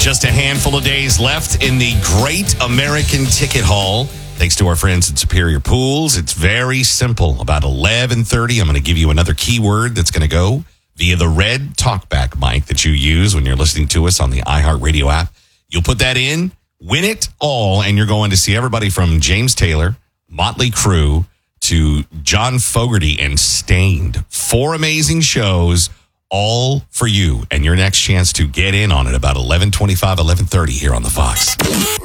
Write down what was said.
Just a handful of days left in the Great American Ticket Hall. Thanks to our friends at Superior Pools. It's very simple. About 11:30, I'm going to give you another keyword that's going to go via the red talkback mic that you use when you're listening to us on the iHeartRadio app. You'll put that in, win it all, and you're going to see everybody from James Taylor, Motley Crue, to John Fogerty and Stained. 4 amazing shows, all for you. And your next chance to get in on it about 11:25, 11:30 here on the Fox.